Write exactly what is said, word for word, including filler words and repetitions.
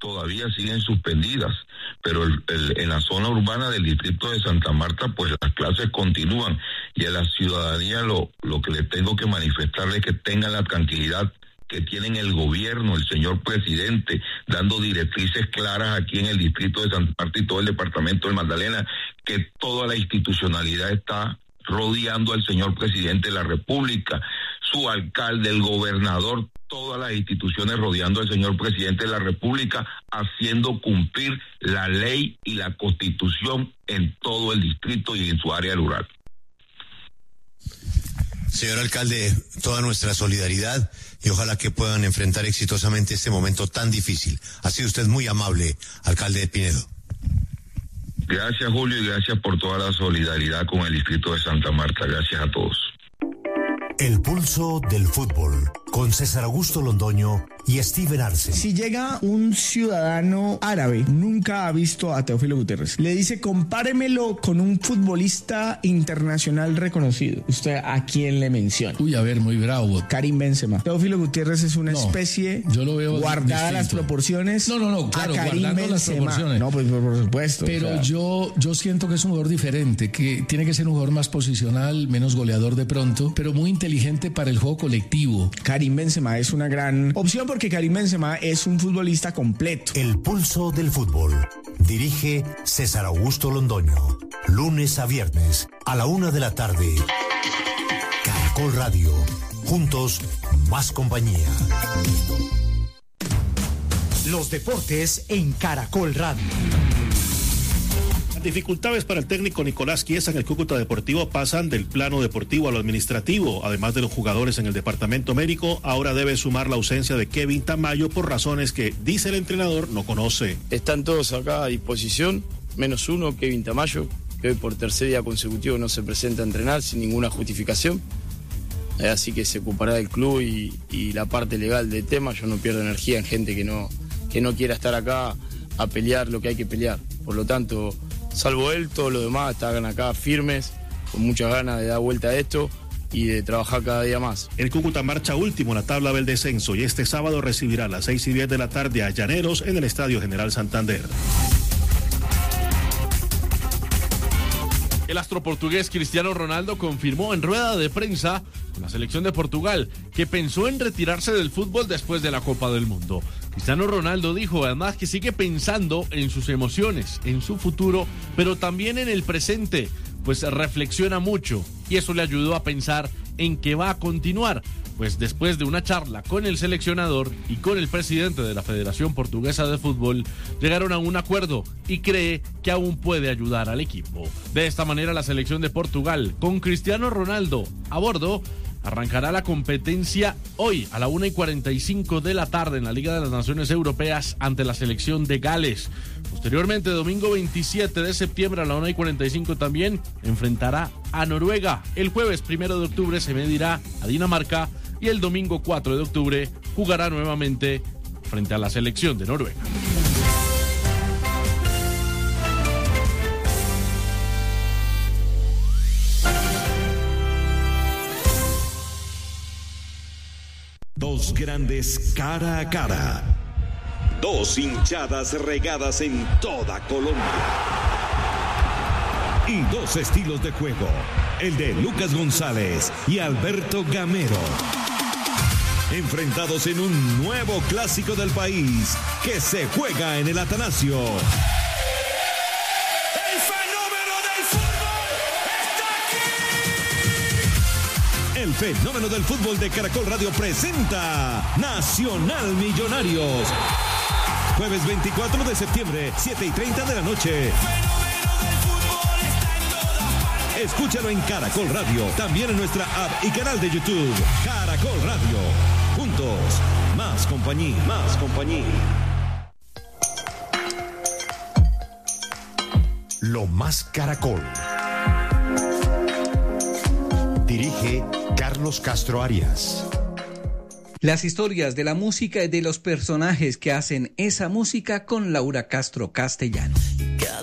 todavía siguen suspendidas, pero el, el, en la zona urbana del distrito de Santa Marta, pues las clases continúan, y a la ciudadanía lo, lo que le tengo que manifestarle es que tengan la tranquilidad que tienen el gobierno, el señor presidente, dando directrices claras aquí en el distrito de Santa Marta y todo el departamento del Magdalena, que toda la institucionalidad está rodeando al señor presidente de la República, su alcalde, el gobernador, todas las instituciones rodeando al señor presidente de la República, haciendo cumplir la ley y la Constitución en todo el distrito y en su área rural. Señor alcalde, toda nuestra solidaridad y ojalá que puedan enfrentar exitosamente este momento tan difícil. Ha sido usted muy amable, alcalde de Pinedo. Gracias, Julio, y gracias por toda la solidaridad con el distrito de Santa Marta. Gracias a todos. El pulso del fútbol, con César Augusto Londoño y Steven Arce. Si llega un ciudadano árabe, nunca ha visto a Teófilo Gutiérrez, le dice compáremelo con un futbolista internacional reconocido, ¿usted a quién le menciona? Uy, a ver, muy bravo. Karim Benzema. Teófilo Gutiérrez es una no, especie yo lo veo guardada distinto. Las proporciones. No, no, no, claro, a Karim guardando Benzema. Las proporciones. No, pues por supuesto. Pero o sea. yo, yo siento que es un jugador diferente, que tiene que ser un jugador más posicional, menos goleador de pronto, pero muy inteligente para el juego colectivo. Karim Benzema es una gran opción porque Karim Benzema es un futbolista completo. El pulso del fútbol. Dirige César Augusto Londoño. Lunes a viernes a la una de la tarde. Caracol Radio. Juntos, más compañía. Los deportes en Caracol Radio. Dificultades para el técnico Nicolás Chiesa en el Cúcuta Deportivo pasan del plano deportivo a lo administrativo. Además de los jugadores en el departamento médico, ahora debe sumar la ausencia de Kevin Tamayo por razones que, dice el entrenador, no conoce. Están todos acá a disposición, menos uno, Kevin Tamayo, que hoy por tercer día consecutivo no se presenta a entrenar sin ninguna justificación. Así que se ocupará del club y, y la parte legal del tema. Yo no pierdo energía en gente que no, que no quiera estar acá a pelear lo que hay que pelear. Por lo tanto, salvo él, todos los demás están acá firmes, con muchas ganas de dar vuelta a esto y de trabajar cada día más. El Cúcuta marcha último en la tabla del descenso y este sábado recibirá a las seis y diez de la tarde a Llaneros en el Estadio General Santander. El astro portugués Cristiano Ronaldo confirmó en rueda de prensa con la selección de Portugal que pensó en retirarse del fútbol después de la Copa del Mundo. Cristiano Ronaldo dijo además que sigue pensando en sus emociones, en su futuro, pero también en el presente, pues reflexiona mucho y eso le ayudó a pensar en que va a continuar. Pues después de una charla con el seleccionador y con el presidente de la Federación Portuguesa de Fútbol, llegaron a un acuerdo y cree que aún puede ayudar al equipo. De esta manera, la selección de Portugal, con Cristiano Ronaldo a bordo, arrancará la competencia hoy a la una y cuarenta y cinco de la tarde en la Liga de las Naciones Europeas ante la selección de Gales. Posteriormente, domingo veintisiete de septiembre a la una y cuarenta y cinco también enfrentará a Noruega. El jueves primero de octubre se medirá a Dinamarca y el domingo cuatro de octubre jugará nuevamente frente a la selección de Noruega. Dos grandes cara a cara. Dos hinchadas regadas en toda Colombia. Y dos estilos de juego. El de Lucas González y Alberto Gamero. Enfrentados en un nuevo clásico del país que se juega en el Atanasio. ¡El fenómeno del fútbol está aquí! El fenómeno del fútbol de Caracol Radio presenta Nacional Millonarios. Jueves veinticuatro de septiembre, siete y treinta de la noche. Escúchalo en Caracol Radio, también en nuestra app y canal de YouTube. Caracol Radio. Juntos, más compañía, más compañía. Lo más Caracol. Dirige Carlos Castro Arias. Las historias de la música y de los personajes que hacen esa música con Laura Castro Castellanos.